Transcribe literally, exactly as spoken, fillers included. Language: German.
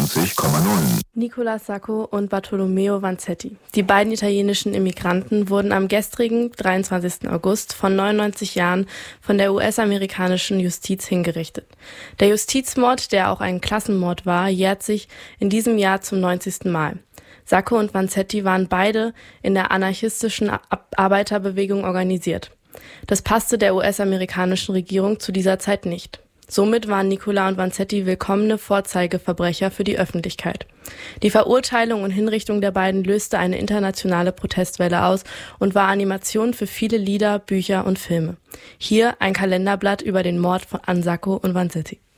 neunundneunzig Komma neun. Nicola Sacco und Bartolomeo Vanzetti. Die beiden italienischen Immigranten wurden am gestrigen dreiundzwanzigsten August von neunundneunzig Jahren von der U S-amerikanischen Justiz hingerichtet. Der Justizmord, der auch ein Klassenmord war, jährt sich in diesem Jahr zum neunzigsten Mal. Sacco und Vanzetti waren beide in der anarchistischen Arbeiterbewegung organisiert. Das passte der U S-amerikanischen Regierung zu dieser Zeit nicht. Somit waren Nicola und Vanzetti willkommene Vorzeigeverbrecher für die Öffentlichkeit. Die Verurteilung und Hinrichtung der beiden löste eine internationale Protestwelle aus und war Animation für viele Lieder, Bücher und Filme. Hier ein Kalenderblatt über den Mord an Sacco und Vanzetti.